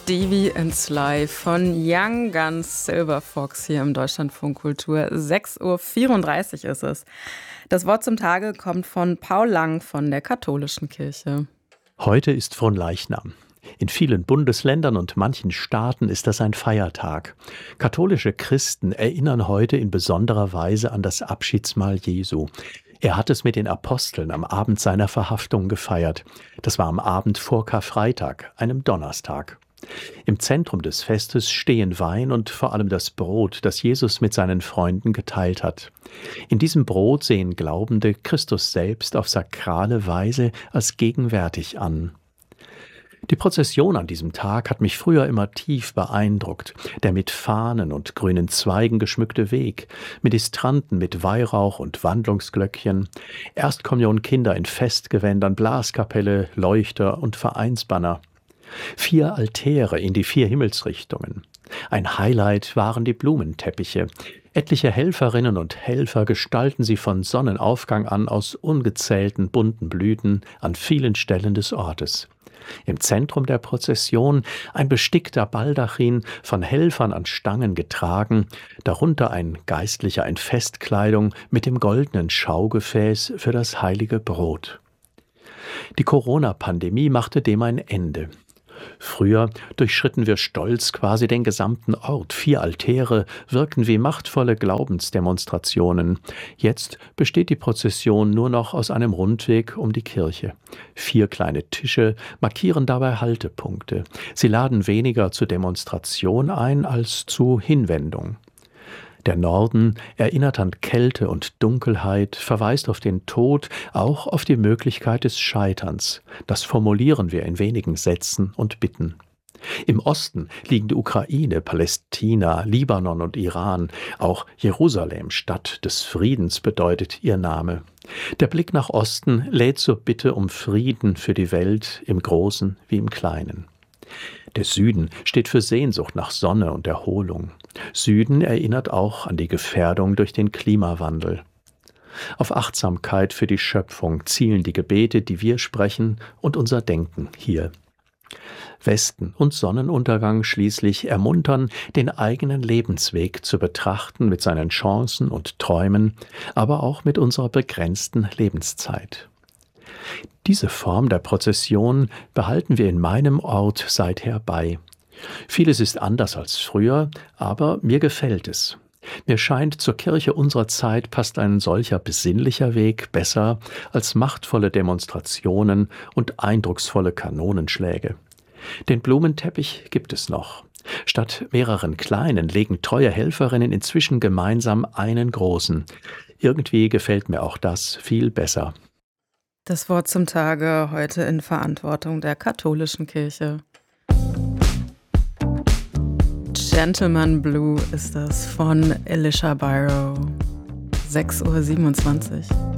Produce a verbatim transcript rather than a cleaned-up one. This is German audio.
Stevie and Sly von Young Guns Silver Fox hier im Deutschlandfunk Kultur. sechs Uhr vierunddreißig ist es. Das Wort zum Tage kommt von Paul Lang von der Katholischen Kirche. Heute ist Fronleichnam. In vielen Bundesländern und manchen Staaten ist das ein Feiertag. Katholische Christen erinnern heute in besonderer Weise an das Abschiedsmahl Jesu. Er hat es mit den Aposteln am Abend seiner Verhaftung gefeiert. Das war am Abend vor Karfreitag, einem Donnerstag. Im Zentrum des Festes stehen Wein und vor allem das Brot, das Jesus mit seinen Freunden geteilt hat. In diesem Brot sehen Glaubende Christus selbst auf sakrale Weise als gegenwärtig an. Die Prozession an diesem Tag hat mich früher immer tief beeindruckt. Der mit Fahnen und grünen Zweigen geschmückte Weg, Ministranten mit Weihrauch und Wandlungsglöckchen, Erstkommunionkinder in Festgewändern, Blaskapelle, Leuchter und Vereinsbanner. Vier Altäre in die vier Himmelsrichtungen. Ein Highlight waren die Blumenteppiche. Etliche Helferinnen und Helfer gestalten sie von Sonnenaufgang an aus ungezählten bunten Blüten an vielen Stellen des Ortes. Im Zentrum der Prozession ein bestickter Baldachin, von Helfern an Stangen getragen, darunter ein Geistlicher in Festkleidung mit dem goldenen Schaugefäß für das heilige Brot. Die Corona-Pandemie machte dem ein Ende. Früher durchschritten wir stolz quasi den gesamten Ort. Vier Altäre wirkten wie machtvolle Glaubensdemonstrationen. Jetzt besteht die Prozession nur noch aus einem Rundweg um die Kirche. Vier kleine Tische markieren dabei Haltepunkte. Sie laden weniger zur Demonstration ein als zu Hinwendung. Der Norden erinnert an Kälte und Dunkelheit, verweist auf den Tod, auch auf die Möglichkeit des Scheiterns. Das formulieren wir in wenigen Sätzen und Bitten. Im Osten liegen die Ukraine, Palästina, Libanon und Iran. Auch Jerusalem, Stadt des Friedens, bedeutet ihr Name. Der Blick nach Osten lädt zur Bitte um Frieden für die Welt, im Großen wie im Kleinen. Der Süden steht für Sehnsucht nach Sonne und Erholung. Süden erinnert auch an die Gefährdung durch den Klimawandel. Auf Achtsamkeit für die Schöpfung zielen die Gebete, die wir sprechen, und unser Denken hier. Westen und Sonnenuntergang schließlich ermuntern, den eigenen Lebensweg zu betrachten mit seinen Chancen und Träumen, aber auch mit unserer begrenzten Lebenszeit. Diese Form der Prozession behalten wir in meinem Ort seither bei. Vieles ist anders als früher, aber mir gefällt es. Mir scheint, zur Kirche unserer Zeit passt ein solcher besinnlicher Weg besser als machtvolle Demonstrationen und eindrucksvolle Kanonenschläge. Den Blumenteppich gibt es noch. Statt mehreren kleinen legen treue Helferinnen inzwischen gemeinsam einen großen. Irgendwie gefällt mir auch das viel besser. Das Wort zum Tage heute in Verantwortung der Katholischen Kirche. Gentleman Blue ist das von Elisha Biro. sechs Uhr siebenundzwanzig.